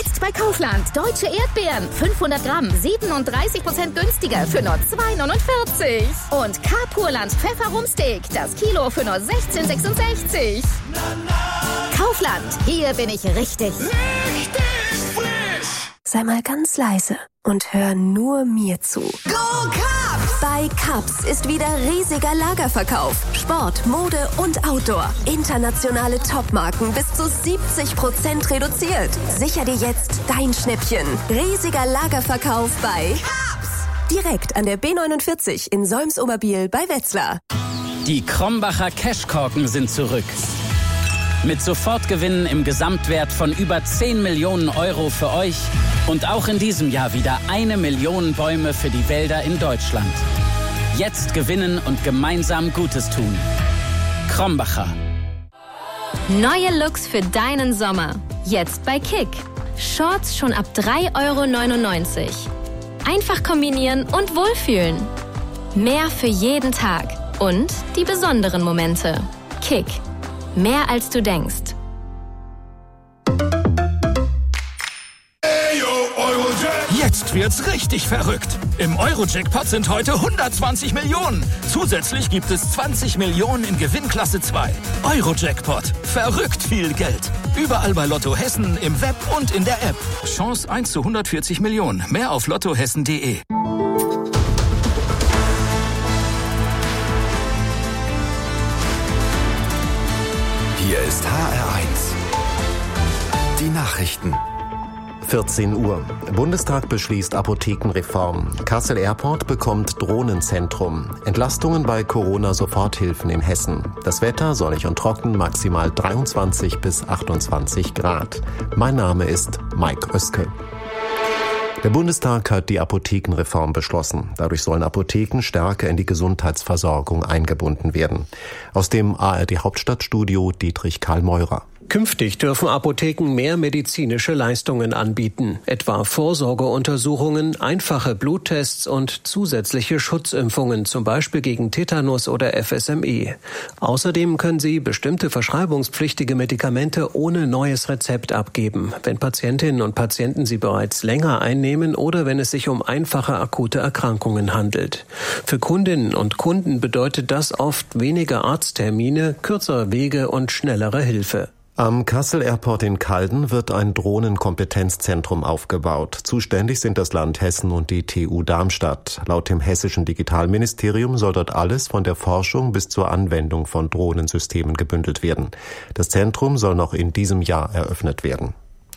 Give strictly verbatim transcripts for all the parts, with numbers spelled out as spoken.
Jetzt bei Kaufland. Deutsche Erdbeeren. fünfhundert Gramm. siebenunddreißig Prozent günstiger für nur zwei neunundvierzig. Und K-Purland Pfefferumsteak. Das Kilo für nur sechzehn sechsundsechzig. Kaufland. Hier bin ich richtig. Richtig frisch. Sei mal ganz leise und hör nur mir zu. Go Cubs! Bei Cubs ist wieder riesiger Lagerverkauf. Sport, Mode und Outdoor. Internationale Topmarken bis zu siebzig Prozent reduziert. Sicher dir jetzt dein Schnäppchen. Riesiger Lagerverkauf bei Cubs! Direkt an der B neunundvierzig in Solms-Oberbiel bei Wetzlar. Die Krombacher Cashkorken sind zurück. Mit Sofortgewinnen im Gesamtwert von über zehn Millionen Euro für euch und auch in diesem Jahr wieder eine Million Bäume für die Wälder in Deutschland. Jetzt gewinnen und gemeinsam Gutes tun. Krombacher. Neue Looks für deinen Sommer. Jetzt bei Kick. Shorts schon ab drei Euro neunundneunzig. Einfach kombinieren und wohlfühlen. Mehr für jeden Tag. Und die besonderen Momente. Kick. Mehr als du denkst. Jetzt wird's richtig verrückt. Im Euro-Jackpot sind heute hundertzwanzig Millionen. Zusätzlich gibt es zwanzig Millionen in Gewinnklasse zwei. Euro-Jackpot. Verrückt viel Geld. Überall bei Lotto Hessen, im Web und in der App. Chance eins zu hundertvierzig Millionen. Mehr auf lottohessen punkt de. Hier ist H R eins. Die Nachrichten. vierzehn Uhr. Bundestag beschließt Apothekenreform. Kassel Airport bekommt Drohnenzentrum. Entlastungen bei Corona-Soforthilfen in Hessen. Das Wetter sonnig und trocken, maximal dreiundzwanzig bis achtundzwanzig Grad. Mein Name ist Mike Oeske. Der Bundestag hat die Apothekenreform beschlossen. Dadurch sollen Apotheken stärker in die Gesundheitsversorgung eingebunden werden. Aus dem A R D-Hauptstadtstudio Dietrich Karl Meurer. Künftig dürfen Apotheken mehr medizinische Leistungen anbieten, etwa Vorsorgeuntersuchungen, einfache Bluttests und zusätzliche Schutzimpfungen, zum Beispiel gegen Tetanus oder F S M E. Außerdem können sie bestimmte verschreibungspflichtige Medikamente ohne neues Rezept abgeben, wenn Patientinnen und Patienten sie bereits länger einnehmen oder wenn es sich um einfache akute Erkrankungen handelt. Für Kundinnen und Kunden bedeutet das oft weniger Arzttermine, kürzere Wege und schnellere Hilfe. Am Kassel Airport in Calden wird ein Drohnenkompetenzzentrum aufgebaut. Zuständig sind das Land Hessen und die T U Darmstadt. Laut dem hessischen Digitalministerium soll dort alles von der Forschung bis zur Anwendung von Drohnensystemen gebündelt werden. Das Zentrum soll noch in diesem Jahr eröffnet werden.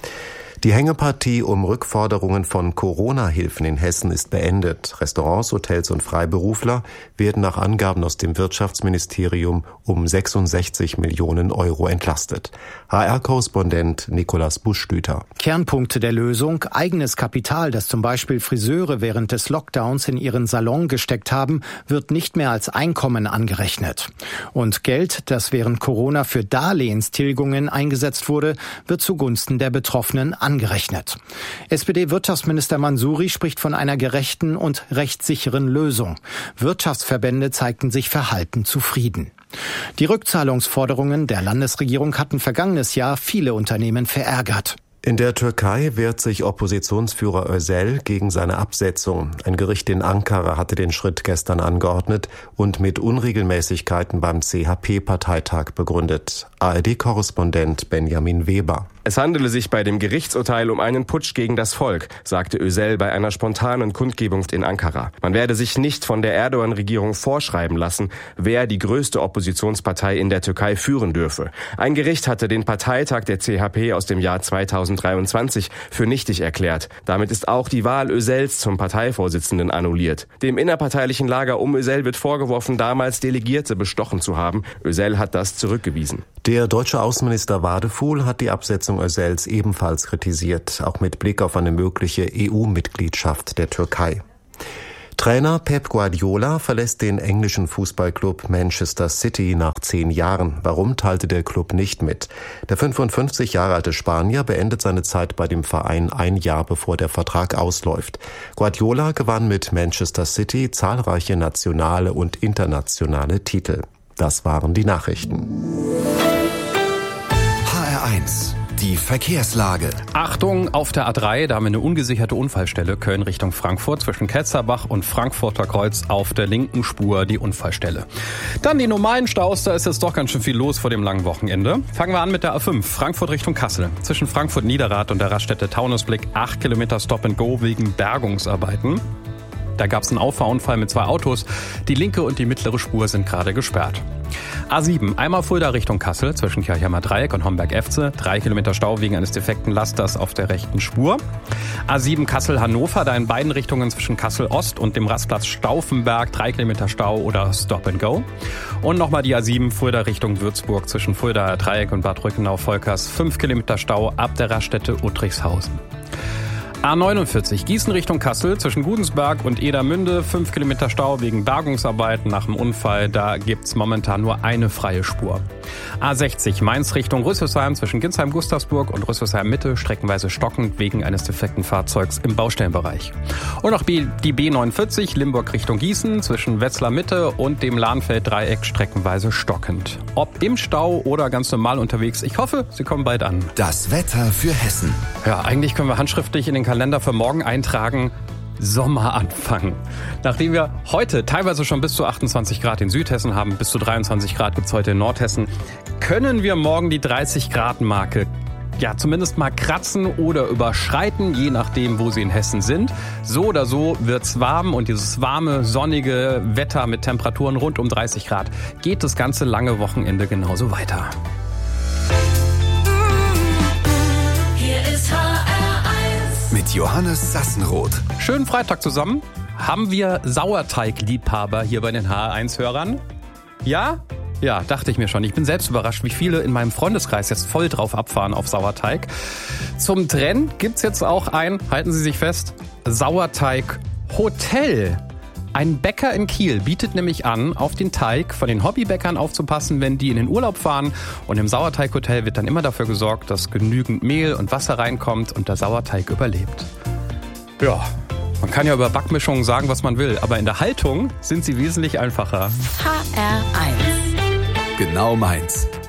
Die Hängepartie um Rückforderungen von Corona-Hilfen in Hessen ist beendet. Restaurants, Hotels und Freiberufler werden nach Angaben aus dem Wirtschaftsministerium um sechsundsechzig Millionen Euro entlastet. H R-Korrespondent Nikolaus Buschstüter. Kernpunkte der Lösung: eigenes Kapital, das zum Beispiel Friseure während des Lockdowns in ihren Salon gesteckt haben, wird nicht mehr als Einkommen angerechnet. Und Geld, das während Corona für Darlehenstilgungen eingesetzt wurde, wird zugunsten der Betroffenen angerechnet. Angerechnet. S P D-Wirtschaftsminister Mansouri spricht von einer gerechten und rechtssicheren Lösung. Wirtschaftsverbände zeigten sich verhalten zufrieden. Die Rückzahlungsforderungen der Landesregierung hatten vergangenes Jahr viele Unternehmen verärgert. In der Türkei wehrt sich Oppositionsführer Özel gegen seine Absetzung. Ein Gericht in Ankara hatte den Schritt gestern angeordnet und mit Unregelmäßigkeiten beim C H P-Parteitag begründet. A R D-Korrespondent Benjamin Weber. Es handele sich bei dem Gerichtsurteil um einen Putsch gegen das Volk, sagte Özel bei einer spontanen Kundgebung in Ankara. Man werde sich nicht von der Erdogan-Regierung vorschreiben lassen, wer die größte Oppositionspartei in der Türkei führen dürfe. Ein Gericht hatte den Parteitag der C H P aus dem Jahr zweitausenddreiundzwanzig für nichtig erklärt. Damit ist auch die Wahl Özels zum Parteivorsitzenden annulliert. Dem innerparteilichen Lager um Özel wird vorgeworfen, damals Delegierte bestochen zu haben. Özel hat das zurückgewiesen. Der deutsche Außenminister Wadefuhl hat die Absetzung Özels ebenfalls kritisiert, auch mit Blick auf eine mögliche E U-Mitgliedschaft der Türkei. Trainer Pep Guardiola verlässt den englischen Fußballclub Manchester City nach zehn Jahren. Warum, teilte der Club nicht mit. Der fünfundfünfzig Jahre alte Spanier beendet seine Zeit bei dem Verein ein Jahr bevor der Vertrag ausläuft. Guardiola gewann mit Manchester City zahlreiche nationale und internationale Titel. Das waren die Nachrichten. H R eins. Die Verkehrslage. Achtung, auf der A drei, da haben wir eine ungesicherte Unfallstelle. Köln Richtung Frankfurt zwischen Ketzerbach und Frankfurter Kreuz auf der linken Spur die Unfallstelle. Dann die normalen Staus, da ist jetzt doch ganz schön viel los vor dem langen Wochenende. Fangen wir an mit der A fünf, Frankfurt Richtung Kassel. Zwischen Frankfurt-Niederrad und der Raststätte Taunusblick acht Kilometer Stop and Go wegen Bergungsarbeiten. Da gab es einen Auffahrunfall mit zwei Autos. Die linke und die mittlere Spur sind gerade gesperrt. A sieben, einmal Fulda Richtung Kassel zwischen Kirchheimer Dreieck und Homberg-Efze. Drei Kilometer Stau wegen eines defekten Lasters auf der rechten Spur. A sieben Kassel-Hannover, da in beiden Richtungen zwischen Kassel-Ost und dem Rastplatz Stauffenberg. Drei Kilometer Stau oder Stop and Go. Und nochmal die A sieben Fulda Richtung Würzburg zwischen Fulda Dreieck und Bad Rückenau-Volkers. Fünf Kilometer Stau ab der Raststätte Uttrichshausen. A neunundvierzig, Gießen Richtung Kassel, zwischen Gudensberg und Edermünde, fünf Kilometer Stau wegen Bergungsarbeiten nach dem Unfall, da gibt's momentan nur eine freie Spur. A sechzig, Mainz Richtung Rüsselsheim, zwischen Ginsheim-Gustavsburg und Rüsselsheim-Mitte, streckenweise stockend wegen eines defekten Fahrzeugs im Baustellenbereich. Und noch die B neunundvierzig, Limburg Richtung Gießen, zwischen Wetzlar-Mitte und dem Lahnfeld-Dreieck, streckenweise stockend. Ob im Stau oder ganz normal unterwegs, ich hoffe, Sie kommen bald an. Das Wetter für Hessen. Ja, eigentlich können wir handschriftlich in den Kalender für morgen eintragen, Sommeranfang. Nachdem wir heute teilweise schon bis zu achtundzwanzig Grad in Südhessen haben, bis zu dreiundzwanzig Grad gibt's heute in Nordhessen, können wir morgen die dreißig Grad Marke ja zumindest mal kratzen oder überschreiten, je nachdem, wo Sie in Hessen sind. So oder so wird's warm und dieses warme, sonnige Wetter mit Temperaturen rund um dreißig Grad geht das ganze lange Wochenende genauso weiter. Mit Johannes Sassenroth. Schönen Freitag zusammen. Haben wir Sauerteig-Liebhaber hier bei den H R eins Hörern? Ja? Ja, dachte ich mir schon. Ich bin selbst überrascht, wie viele in meinem Freundeskreis jetzt voll drauf abfahren auf Sauerteig. Zum Trend gibt's jetzt auch ein, halten Sie sich fest, Sauerteig-Hotel. Ein Bäcker in Kiel bietet nämlich an, auf den Teig von den Hobbybäckern aufzupassen, wenn die in den Urlaub fahren. Und im Sauerteighotel wird dann immer dafür gesorgt, dass genügend Mehl und Wasser reinkommt und der Sauerteig überlebt. Ja, man kann ja über Backmischungen sagen, was man will, aber in der Haltung sind sie wesentlich einfacher. H R eins. Genau meins.